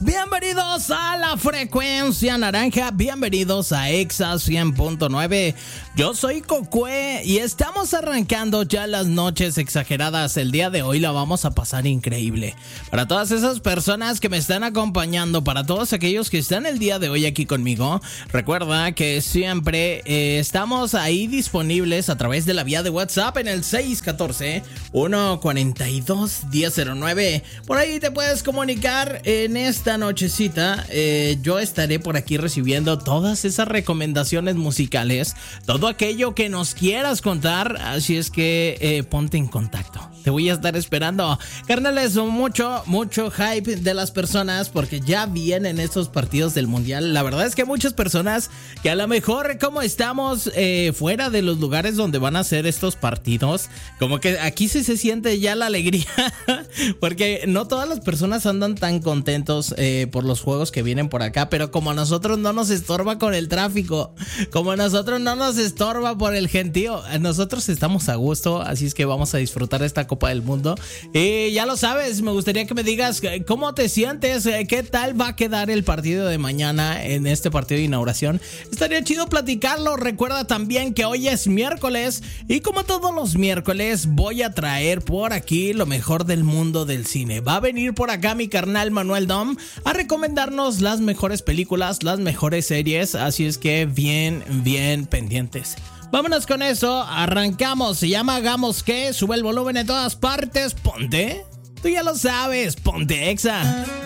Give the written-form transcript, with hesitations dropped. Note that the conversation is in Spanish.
Bienvenidos a la frecuencia naranja, bienvenidos a Exa 100.9. Yo soy Cocue y estamos arrancando ya las noches exageradas. El día de hoy la vamos a pasar increíble. Para todas esas personas que me están acompañando, para todos aquellos que están el día de hoy aquí conmigo, recuerda que siempre estamos ahí disponibles a través de la vía de WhatsApp en el 614-142-1009. Por ahí te puedes comunicar en esta nochecita. Yo estaré por aquí recibiendo todas esas recomendaciones musicales, todo aquello que nos quieras contar, así es que ponte en contacto. Te voy a estar esperando. Carnales, mucho hype de las personas porque ya vienen estos partidos del mundial. La verdad es que muchas personas que a lo mejor como estamos fuera de los lugares donde van a ser estos partidos, como que aquí sí se siente ya la alegría porque no todas las personas andan tan contentos por los juegos que vienen por acá, pero como a nosotros no nos estorba con el tráfico, como a nosotros no nos estorba por el gentío, nosotros estamos a gusto, así es que vamos a disfrutar esta Copa del Mundo. Ya lo sabes, me gustaría que me digas cómo te sientes, qué tal va a quedar el partido de mañana en este partido de inauguración. Estaría chido platicarlo. Recuerda también que hoy es miércoles y como todos los miércoles voy a traer por aquí lo mejor del mundo del cine. Va a venir por acá mi carnal Manuel Dom a recomendarnos las mejores películas, las mejores series, así es que bien pendientes. Vámonos con eso, arrancamos. Se llama Hagamos Que, sube el volumen en todas partes, ponte, tú ya lo sabes, ponte Exa.